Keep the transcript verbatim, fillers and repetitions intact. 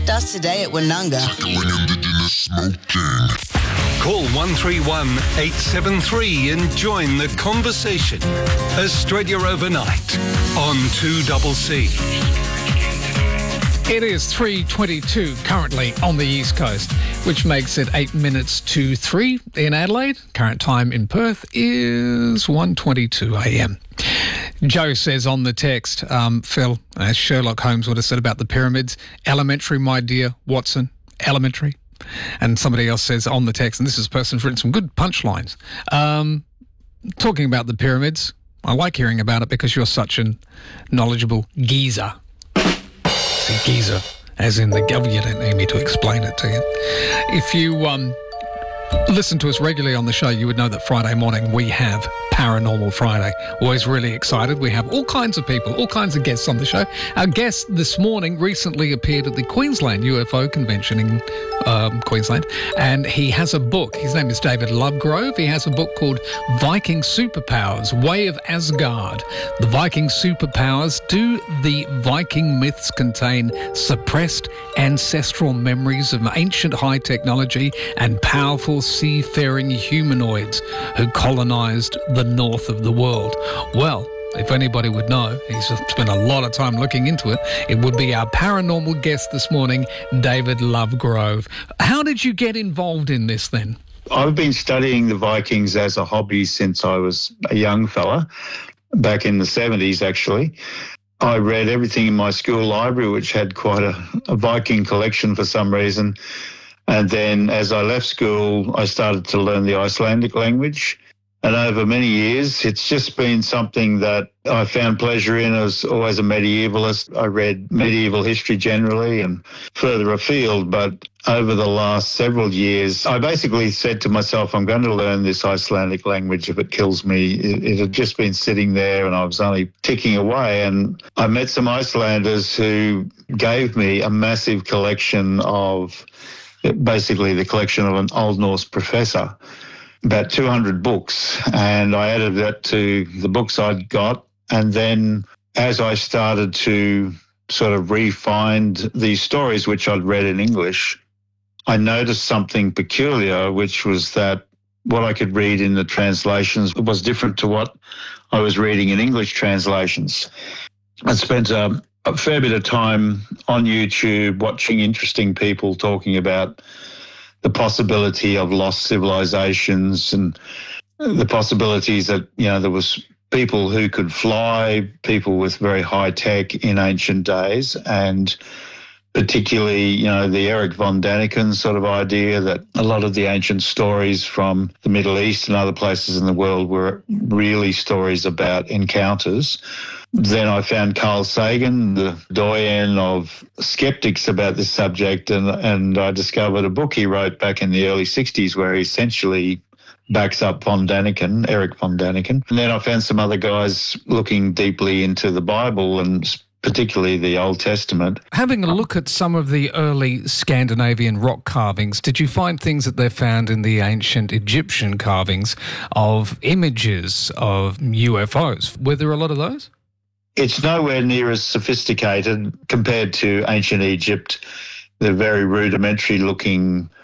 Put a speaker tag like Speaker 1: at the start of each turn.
Speaker 1: us today at Woononga.
Speaker 2: Indigenous smoking.
Speaker 3: Call one three one, eight seven three and join the conversation. Australia Overnight on two C C.
Speaker 4: It is three twenty-two currently on the East Coast, which makes it eight minutes to three in Adelaide. Current time in Perth is one twenty-two a.m. Joe says on the text, um, Phil, as Sherlock Holmes would have said about the pyramids, elementary, my dear Watson, elementary. And somebody else says on the text, and this is a person who's written some good punchlines, um, talking about the pyramids. I like hearing about it because you're such a knowledgeable geezer. See, geezer, as in the government. You don't need me to explain it to you. If you um, listen to us regularly on the show, you would know that Friday morning we have Paranormal Friday. Always really excited. We have all kinds of people, all kinds of guests on the show. Our guest this morning recently appeared at the Queensland U F O convention in um, Queensland, and he has a book. His name is David Lovegrove. He has a book called Viking Superpowers, Way of Asgard. The Viking Superpowers. Do the Viking myths contain suppressed ancestral memories of ancient high technology and powerful seafaring humanoids who colonized the north of the world? Well, if anybody would know, he's spent a lot of time looking into it, it would be our paranormal guest this morning, David Lovegrove. How did you get involved in this then?
Speaker 5: I've been studying the Vikings as a hobby since I was a young fella, back in the seventies actually. I read everything in my school library, which had quite a, a Viking collection for some reason. And then as I left school, I started to learn the Icelandic language. And over many years, it's just been something that I found pleasure in. I was always a medievalist. I read medieval history generally and further afield. But over the last several years, I basically said to myself, I'm going to learn this Icelandic language if it kills me. It, it had just been sitting there and I was only ticking away. And I met some Icelanders who gave me a massive collection of, basically the collection of an Old Norse professor. About two hundred books, and I added that to the books I'd got. And then as I started to sort of re-find these stories, which I'd read in English, I noticed something peculiar, which was that what I could read in the translations was different to what I was reading in English translations. I spent a, a fair bit of time on YouTube watching interesting people talking about the possibility of lost civilizations and the possibilities that, you know, there was people who could fly, people with very high tech in ancient days, and particularly, you know, the Eric von Daniken sort of idea that a lot of the ancient stories from the Middle East and other places in the world were really stories about encounters. Then I found Carl Sagan, the doyen of skeptics about this subject, and, and I discovered a book he wrote back in the early sixties where he essentially backs up von Daniken, Eric von Daniken. And then I found some other guys looking deeply into the Bible and particularly the Old Testament.
Speaker 4: Having a look at some of the early Scandinavian rock carvings, did you find things that they found in the ancient Egyptian carvings of images of U F Os? Were there a lot of those?
Speaker 5: It's nowhere near as sophisticated compared to ancient Egypt. They're very rudimentary looking